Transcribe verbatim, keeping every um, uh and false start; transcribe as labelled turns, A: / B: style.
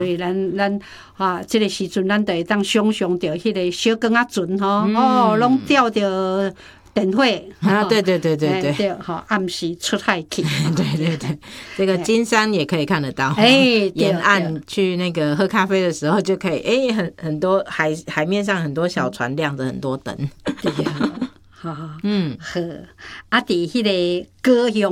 A: 所以咱咱啊，这个时阵咱就会当想象到迄个小光仔船吼，嗯、哦，拢吊着电火
B: 啊，对对对对对，
A: 对，哈，暗时出海去，
B: 对对对，这个金山也可以看得到，
A: 哎，
B: 沿岸去那个喝咖啡的时候就可以，哎，很很多海海面上很多小船亮着很多灯，
A: 对呀，好，嗯，好，啊，伫迄个高雄。